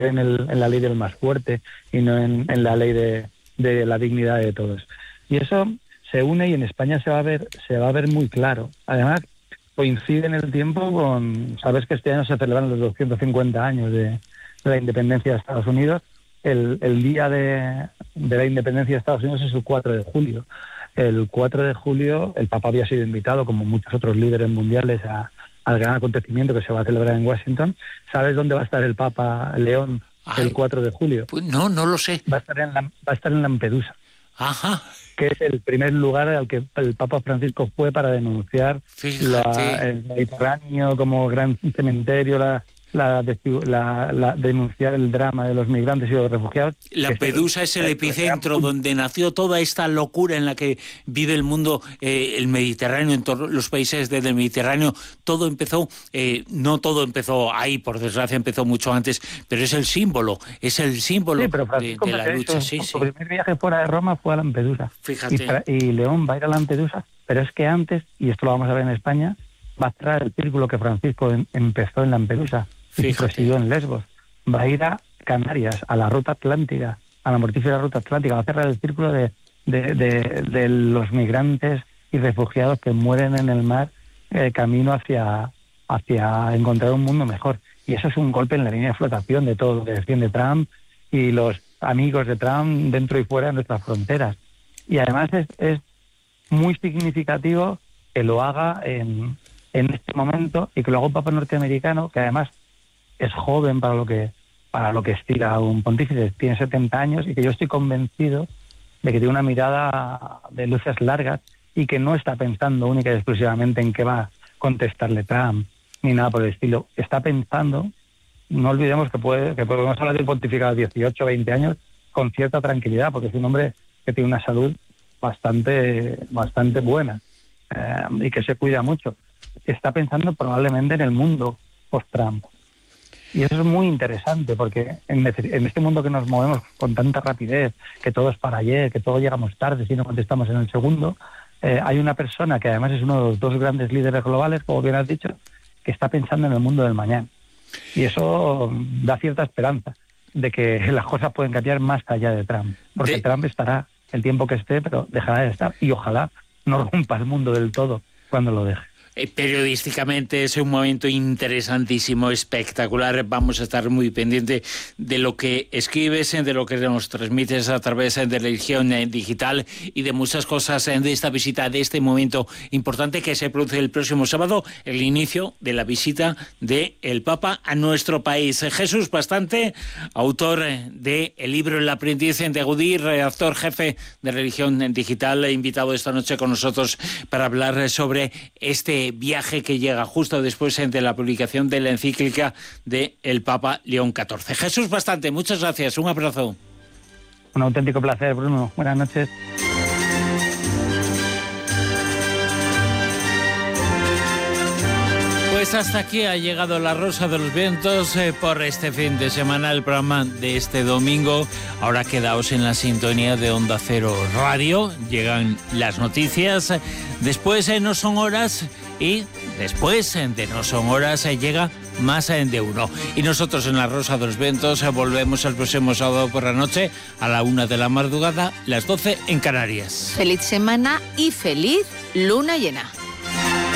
en la ley del más fuerte y no en la ley de la dignidad de todos. Y eso se une y en España se va a ver muy claro. Además, coincide en el tiempo con... Sabes que este año se celebran los 250 años de la independencia de Estados Unidos. El día de la independencia de Estados Unidos es el 4 de julio. El 4 de julio el Papa había sido invitado, como muchos otros líderes mundiales, al gran acontecimiento que se va a celebrar en Washington. ¿Sabes dónde va a estar el Papa León el 4 de julio? Pues no lo sé. Va a estar en Lampedusa. Ajá. Que es el primer lugar al que el Papa Francisco fue para denunciar el Mediterráneo como gran cementerio, denunciar el drama de los migrantes y los refugiados. Lampedusa es el epicentro donde nació toda esta locura en la que vive el mundo, el Mediterráneo, en todos los países del Mediterráneo. Todo empezó, no todo empezó ahí, por desgracia empezó mucho antes, pero es el símbolo de la lucha. Su primer viaje fuera de Roma fue a Lampedusa. Fíjate. Y León va a ir a Lampedusa, pero es que antes, y esto lo vamos a ver en España, va a cerrar el círculo que Francisco empezó en Lampedusa. Y prosiguió en Lesbos. Va a ir a Canarias, a la ruta atlántica, a la mortífera ruta atlántica. Va a cerrar el círculo de los migrantes y refugiados que mueren en el mar camino hacia encontrar un mundo mejor. Y eso es un golpe en la línea de flotación de todo lo que defiende Trump y los amigos de Trump dentro y fuera de nuestras fronteras. Y además es muy significativo que lo haga en este momento y que lo haga un papa norteamericano que además es joven para lo que estira un pontífice, tiene 70 años y que yo estoy convencido de que tiene una mirada de luces largas y que no está pensando única y exclusivamente en qué va a contestarle Trump ni nada por el estilo. Está pensando, no olvidemos que podemos hablar de un pontificado de 18 o 20 años con cierta tranquilidad, porque es un hombre que tiene una salud bastante buena y que se cuida mucho. Está pensando probablemente en el mundo post-Trump. Y eso es muy interesante, porque en este mundo que nos movemos con tanta rapidez, que todo es para ayer, que todo llegamos tarde si no contestamos en el segundo, hay una persona que además es uno de los dos grandes líderes globales, como bien has dicho, que está pensando en el mundo del mañana. Y eso da cierta esperanza de que las cosas pueden cambiar más allá de Trump. Porque Trump estará el tiempo que esté, pero dejará de estar. Y ojalá no rompa el mundo del todo cuando lo deje. Periodísticamente es un momento interesantísimo, espectacular. Vamos a estar muy pendientes de lo que escribes, de lo que nos transmites a través de Religión Digital y de muchas cosas de esta visita, de este momento importante que se produce el próximo sábado, el inicio de la visita del Papa a nuestro país. Jesús Bastante, autor del libro El aprendiz de Gaudí, redactor jefe de Religión Digital, invitado esta noche con nosotros para hablar sobre este viaje que llega justo después de la publicación de la encíclica del Papa León XIV. Jesús Bastante, muchas gracias, un abrazo. Un auténtico placer, Bruno. Buenas noches. Pues hasta aquí ha llegado La Rosa de los Vientos por este fin de semana, el programa de este domingo. Ahora quedaos en la sintonía de Onda Cero Radio, llegan las noticias, después No Son Horas y después de No Son Horas llega Más de Uno. Y nosotros en La Rosa de los Vientos volvemos el próximo sábado por la noche a la 1 de la madrugada, las 12 en Canarias. Feliz semana y feliz luna llena.